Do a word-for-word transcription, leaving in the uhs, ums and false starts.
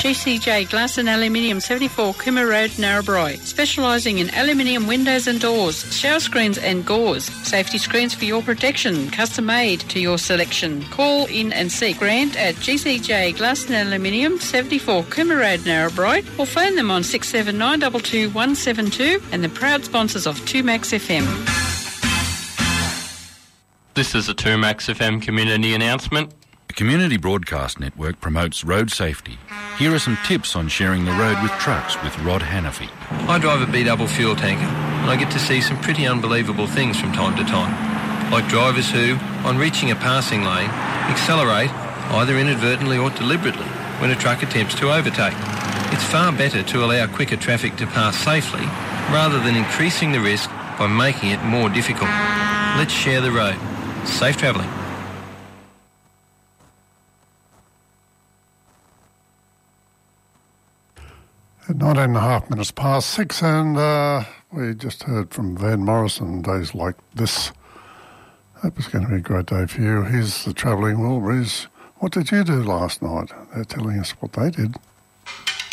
G C J Glass and Aluminium, seventy-four Cooma Road, Narrabri. Specialising in aluminium windows and doors, shower screens and gauze. Safety screens for your protection, custom made to your selection. Call in and see Grant at G C J Glass and Aluminium, seventy-four Cooma Road, Narrabri, or phone them on six seven nine two two one seven two, and the proud sponsors of two Max F M. This is a two Max F M community announcement. The Community Broadcast Network promotes road safety. Here are some tips on sharing the road with trucks with Rod Hannafy. I drive a B-double fuel tanker, and I get to see some pretty unbelievable things from time to time. Like drivers who, on reaching a passing lane, accelerate either inadvertently or deliberately when a truck attempts to overtake. It's far better to allow quicker traffic to pass safely rather than increasing the risk by making it more difficult. Let's share the road. Safe travelling. At nineteen and a half minutes past six, and uh, we just heard from Van Morrison, days like this. Hope it's going to be a great day for you. Here's the Travelling Wilburys. What did you do last night? They're telling us what they did.